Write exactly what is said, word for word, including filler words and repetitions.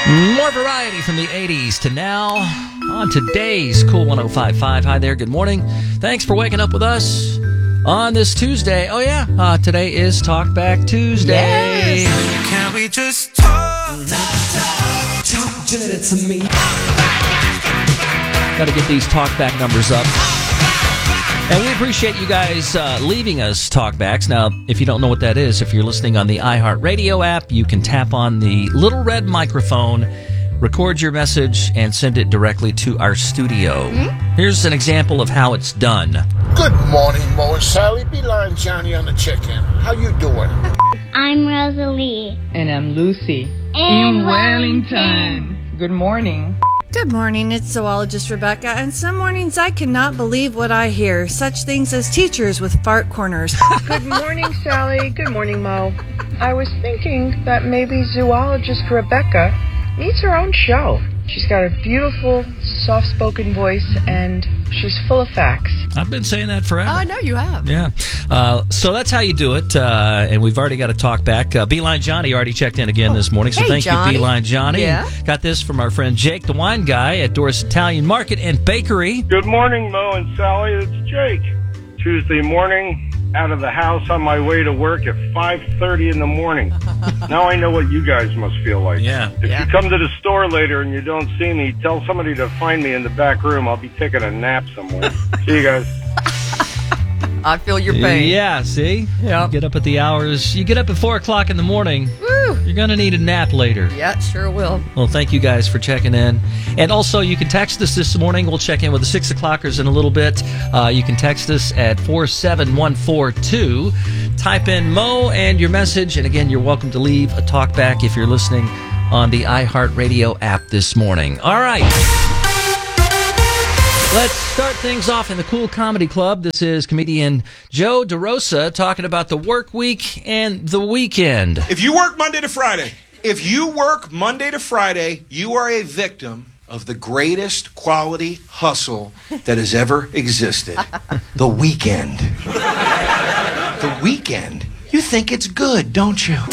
More variety from the eighties to now on today's Cool one oh five point five. Hi there, good morning. Thanks for waking up with us on this Tuesday. Oh yeah, uh, today is Talk Back Tuesday. Yes. Can we just talk? Talk, talk, talk to me. Got to get these Talk Back numbers up. And we appreciate you guys uh, leaving us talkbacks. Now, if you don't know what that is, if you're listening on the iHeartRadio app, you can tap on the little red microphone, record your message, and send it directly to our studio. Mm-hmm. Here's an example of how it's done. Good morning, Mo and Sally. Beeline Johnny on the check-in. How you doing? I'm Rosalie. And I'm Lucy. In, In Wellington. Wellington. Good morning. Good morning, it's zoologist Rebecca, and some mornings I cannot believe what I hear. Such things as teachers with fart corners. Good morning, Sally. Good morning, Mo. I was thinking that maybe zoologist Rebecca needs her own show. She's got a beautiful, soft-spoken voice, and she's full of facts. I've been saying that forever. I know you have. Yeah. Uh, so that's how you do it, uh, and we've already got to talk back. Uh, Beeline Johnny already checked in again this morning, so Hey, thank Johnny. you, Beeline Johnny. Yeah. Got this from our friend Jake, the wine guy at Doris Italian Market and Bakery. Good morning, Mo and Sally. It's Jake. Tuesday morning, out of the house on my way to work at five thirty in the morning. Now I know what you guys must feel like. Yeah. If Yeah. you come to the store later and you don't see me, tell somebody to find me in the back room. I'll be taking a nap somewhere. See you guys. I feel your pain. Yeah, see? Yep. You get up at the hours. You get up at four o'clock in the morning. Woo. You're going to need a nap later. Yeah, sure will. Well, thank you guys for checking in. And also, you can text us this morning. We'll check in with the six o'clockers in a little bit. Uh, you can text us at four seven one four two. Type in Mo and your message. And again, you're welcome to leave a talkback if you're listening on the iHeartRadio app this morning. All right. Let's start things off in the Cool Comedy Club. This is comedian Joe DeRosa talking about the work week and the weekend. If you work Monday to Friday, if you work Monday to Friday, you are a victim of the greatest quality hustle that has ever existed. The weekend. The weekend. You think it's good, don't you?